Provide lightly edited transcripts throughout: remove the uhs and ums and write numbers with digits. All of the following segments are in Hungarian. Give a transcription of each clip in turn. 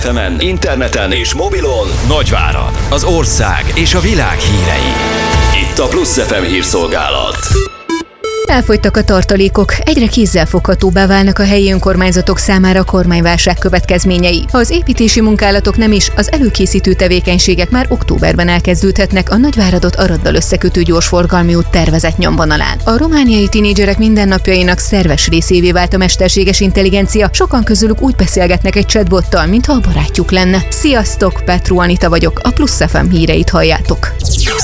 FM-en, interneten és mobilon Nagyvárad, az ország és a világ hírei. Itt a Plusz FM hírszolgálat. Elfogytak a tartalékok, egyre kézzelfoghatóbbá válnak a helyi önkormányzatok számára a kormányválság következményei. Ha az építési munkálatok nem is, az előkészítő tevékenységek már októberben elkezdődhetnek a Nagyváradot Araddal összekötő gyorsforgalmi út tervezett nyomvonalán. A romániai tinédzserek mindennapjainak szerves részévé vált a mesterséges intelligencia, sokan közülük úgy beszélgetnek egy chatbottal, mintha a barátjuk lenne. Sziasztok, Petru Anita vagyok, a Plusz FM híreit halljátok.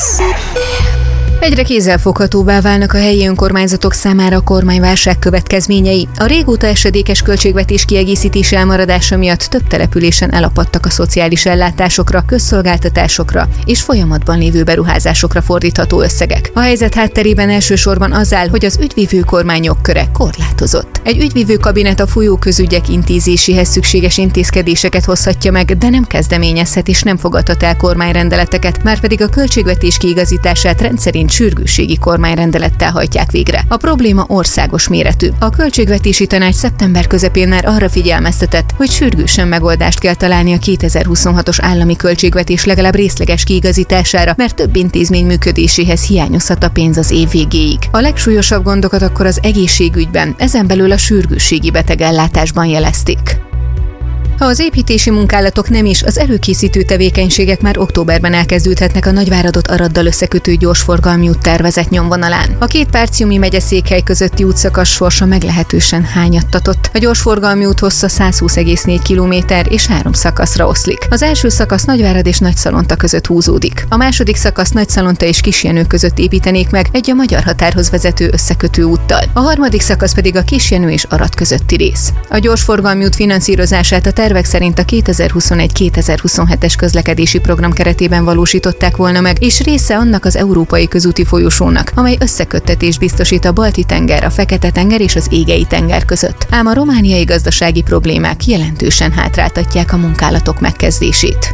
Egyre kézzelfoghatóbbá válnak a helyi önkormányzatok számára a kormányválság következményei. A régóta esedékes költségvetés kiegészítés elmaradása miatt több településen elapadtak a szociális ellátásokra, közszolgáltatásokra és folyamatban lévő beruházásokra fordítható összegek. A helyzet hátterében elsősorban az áll, hogy az ügyvívő kormány jogköre korlátozott. Egy ügyvívő kabinet a folyó közügyek intézéséhez szükséges intézkedéseket hozhatja meg, de nem kezdeményezhet és nem fogadhat el kormányrendeleteket, márpedig a költségvetés kiigazítását rendszerint sürgősségi kormányrendelettel hajtják végre. A probléma országos méretű. A Költségvetési Tanács szeptember közepén már arra figyelmeztetett, hogy sürgősen megoldást kell találni a 2026-os állami költségvetés legalább részleges kiigazítására, mert több intézmény működéséhez hiányozhat a pénz az év végéig. A legsúlyosabb gondokat akkor az egészségügyben, ezen belül a sürgősségi betegellátásban jelezték. Ha az építési munkálatok nem is, az előkészítő tevékenységek már októberben elkezdődhetnek a Nagyváradot Araddal összekötő gyorsforgalmi út tervezett nyomvonalán. A két Párciumi megyeszékhely közötti útszakasz sorsa meglehetősen hányattatott. A gyorsforgalmi út hossza 120,4 km és 3 szakaszra oszlik. Az első szakasz Nagyvárad és Nagyszalonta között húzódik. A második szakasz Nagyszalonta és Kisjenő között építenék meg egy a magyar határhoz vezető összekötő úttal. A harmadik szakasz pedig a Kisjenő és Arad közötti rész. A gyorsforgalmi út finanszírozását a tervek szerint a 2021-2027-es közlekedési program keretében valósították volna meg, és része annak az európai közúti folyosónak, amely összeköttetést biztosít a Balti-tenger, a Fekete-tenger és az Égei-tenger között. Ám a romániai gazdasági problémák jelentősen hátráltatják a munkálatok megkezdését.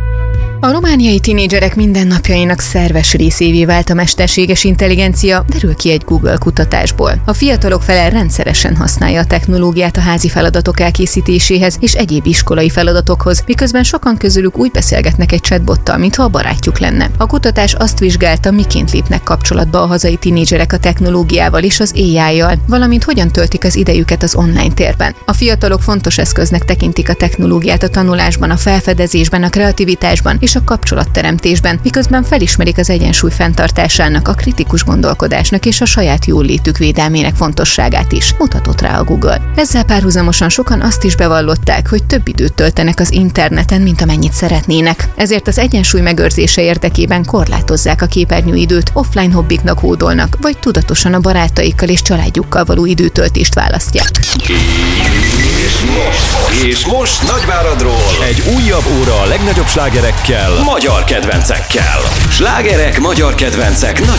A romániai tinédzserek mindennapjainak szerves részévé vált a mesterséges intelligencia, derül ki egy Google kutatásból. A fiatalok fele rendszeresen használja a technológiát a házi feladatok elkészítéséhez és egyéb iskolai feladatokhoz, miközben sokan közülük úgy beszélgetnek egy chatbottal, mintha a barátjuk lenne. A kutatás azt vizsgálta, miként lépnek kapcsolatba a hazai tinédzserek a technológiával és az AI-jal, valamint hogyan töltik az idejüket az online térben. A fiatalok fontos eszköznek tekintik a technológiát a tanulásban, a felfedezésben, a kreativitásban és a kapcsolatteremtésben, miközben felismerik az egyensúly fenntartásának, a kritikus gondolkodásnak és a saját jólétük védelmének fontosságát is, mutatott rá a Google. Ezzel párhuzamosan sokan azt is bevallották, hogy több időt töltenek az interneten, mint amennyit szeretnének. Ezért az egyensúly megőrzése érdekében korlátozzák a képernyőidőt, offline hobbiknak hódolnak, vagy tudatosan a barátaikkal és családjukkal való időtöltést választják. És most Nagyváradról egy újabb óra a legnagyobb slágerekkel, magyar kedvencekkel. Slágerek, magyar kedvencek